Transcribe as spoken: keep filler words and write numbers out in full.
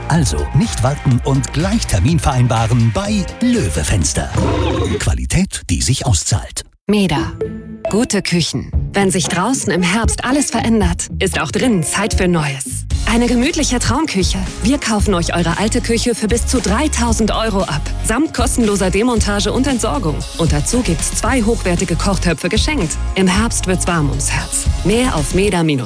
Also nicht warten und gleich Termin vereinbaren bei Löwe Fenster. Qualität, die sich auszahlt. Meda. Gute Küchen. Wenn sich draußen im Herbst alles verändert, ist auch drinnen Zeit für Neues. Eine gemütliche Traumküche. Wir kaufen euch eure alte Küche für bis zu dreitausend Euro ab. Samt kostenloser Demontage und Entsorgung. Und dazu gibt's zwei hochwertige Kochtöpfe geschenkt. Im Herbst wird's warm ums Herz. Mehr auf meda